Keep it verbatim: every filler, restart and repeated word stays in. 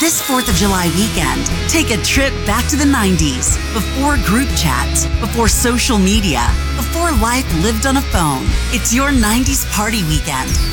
This fourth of July weekend, take a trip back to the nineties, before group chats, before social media, before life lived on a phone. It's your nineties party weekend.